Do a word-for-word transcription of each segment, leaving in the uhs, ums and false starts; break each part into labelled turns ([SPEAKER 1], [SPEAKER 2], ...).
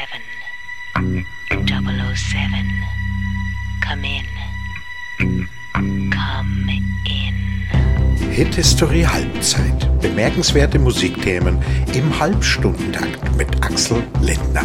[SPEAKER 1] seven, double oh seven, come in, come in.
[SPEAKER 2] Hit History Halbzeit. Bemerkenswerte Musikthemen im Halbstundentakt mit Axel Lindner.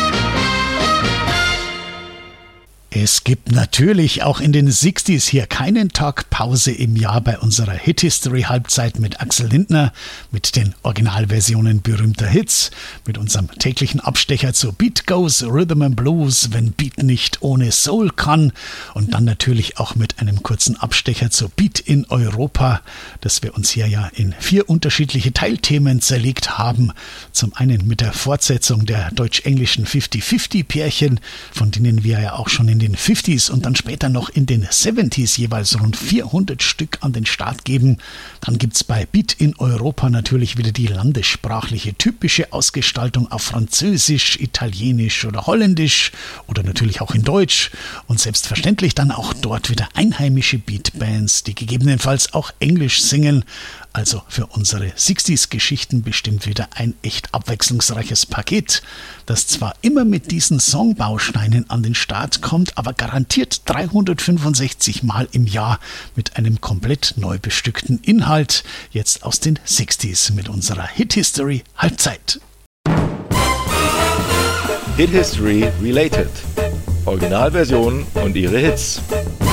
[SPEAKER 3] Es gibt natürlich auch in den sechziger hier keinen Tag Pause im Jahr bei unserer Hit-History-Halbzeit mit Axel Lindner, mit den Originalversionen berühmter Hits, mit unserem täglichen Abstecher zu Beat Goes Rhythm and Blues, wenn Beat nicht ohne Soul kann, und dann natürlich auch mit einem kurzen Abstecher zu Beat in Europa, das wir uns hier ja in vier unterschiedliche Teilthemen zerlegt haben. Zum einen mit der Fortsetzung der deutsch-englischen fifty-fifty-Pärchen, von denen wir ja auch schon in den fünfziger und dann später noch in den siebziger jeweils rund vierhundert Stück an den Start geben. Dann gibt's bei Beat in Europa natürlich wieder die landessprachliche typische Ausgestaltung auf Französisch, Italienisch oder Holländisch oder natürlich auch in Deutsch und selbstverständlich dann auch dort wieder einheimische Beatbands, die gegebenenfalls auch Englisch singen. Also für unsere sechziger-Geschichten bestimmt wieder ein echt abwechslungsreiches Paket, das zwar immer mit diesen Songbausteinen an den Start kommt, aber garantiert dreihundertfünfundsechzig Mal im Jahr mit einem komplett neu bestückten Inhalt, jetzt aus den sechziger mit unserer Hit History Halbzeit.
[SPEAKER 4] Hit History Related. Originalversionen und ihre Hits.